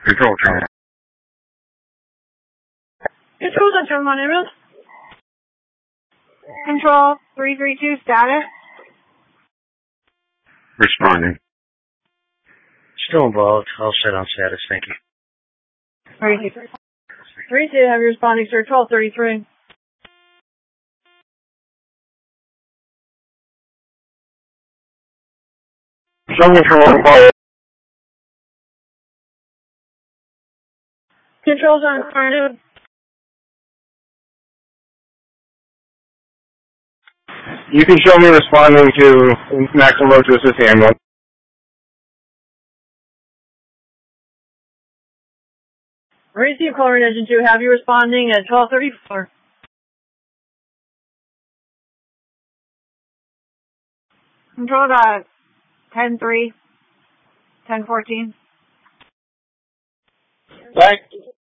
Control channel. Control Center, my name is. Control 332 status. Responding. Still involved. All set on status. Thank you. 32, have you responding, sir? 1233. Show control involved. Control Center, started. You can show me responding to maximum load to assist the ambulance. Receive caller engine 2, have you responding at 1234. Control 10-3, 10-14. Right.